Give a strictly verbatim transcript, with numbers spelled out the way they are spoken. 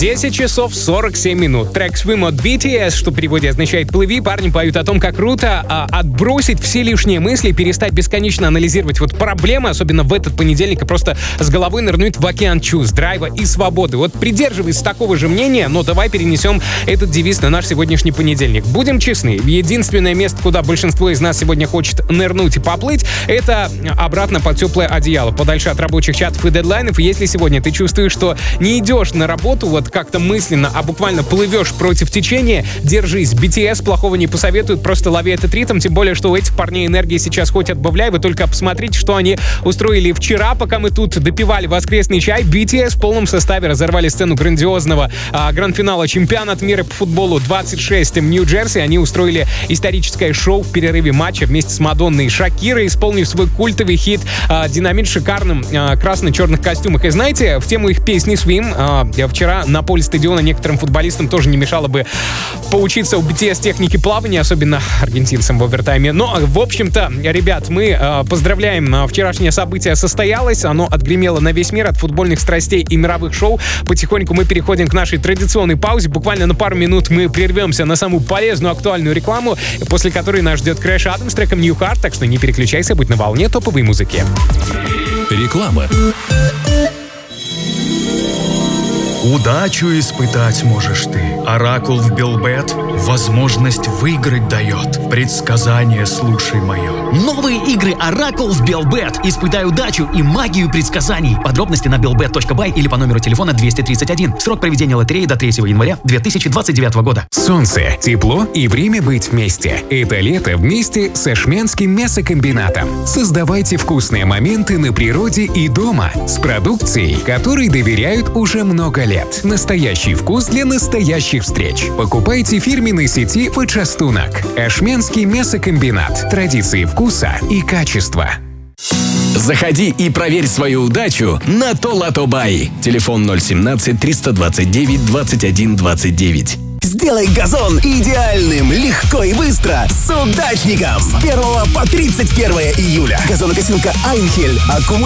десять часов сорок семь минут. Трек «Swim» от би ти эс, что в переводе означает «плыви». Парни поют о том, как круто а, отбросить все лишние мысли, перестать бесконечно анализировать вот проблемы, особенно в этот понедельник, и просто с головой нырнуть в океан чувств, драйва и свободы. Вот придерживайся такого же мнения, но давай перенесем этот девиз на наш сегодняшний понедельник. Будем честны, единственное место, куда большинство из нас сегодня хочет нырнуть и поплыть, это обратно под теплое одеяло, подальше от рабочих чатов и дедлайнов. И если сегодня ты чувствуешь, что не идешь на работу вот как-то мысленно, а буквально плывешь против течения, держись. би ти эс плохого не посоветуют, просто лови этот ритм, тем более, что у этих парней энергии сейчас хоть отбавляй. Вы только посмотрите, что они устроили вчера, пока мы тут допивали воскресный чай. би ти эс в полном составе разорвали сцену грандиозного а, гранд-финала чемпионата мира по футболу двадцать шесть в Нью-Джерси. Они устроили историческое шоу в перерыве матча вместе с Мадонной и Шакирой, исполнив свой культовый хит а, «Динамит» в шикарном а, красно-черных костюмах. И знаете, в тему их песни «Swim» а, вчера на поле стадиона некоторым футболистам тоже не мешало бы поучиться у би ти эс технике плавания, особенно аргентинцам в овертайме. Но, в общем-то, ребят, мы а, поздравляем. А, вчерашнее событие состоялось, оно отгремело на весь мир. От футбольных страстей и мировых шоу потихоньку мы переходим к нашей традиционной паузе. Буквально на пару минут мы прервемся на самую полезную, актуальную рекламу, после которой нас ждет Крэш Адам с треком New Heart, так что не переключайся, будь на волне топовой музыки. Реклама. Удачу испытать можешь ты. Оракул в Белбет возможность выиграть дает. Предсказание слушай мое. Новые игры Оракул в Белбет. Испытай удачу и магию предсказаний. Подробности на белбет точка бай или по номеру телефона двести тридцать один. Срок проведения лотереи до третьего января две тысячи двадцать девятого года. Солнце, тепло и время быть вместе. Это лето вместе с Ашмянским мясокомбинатом. Создавайте вкусные моменты на природе и дома с продукцией, которой доверяют уже много лет. Настоящий вкус для настоящих встреч. Покупайте фирменной сети «Фачастунок». Ашмянский мясокомбинат. Традиции вкуса и качества. Заходи и проверь свою удачу на Толатобай. Телефон ноль семнадцать триста двадцать девять двадцать один двадцать девять. Сделай газон идеальным, легко и быстро с удачником. С первого по тридцать первое июля. Газонокосилка «Айнхель» аккумулятор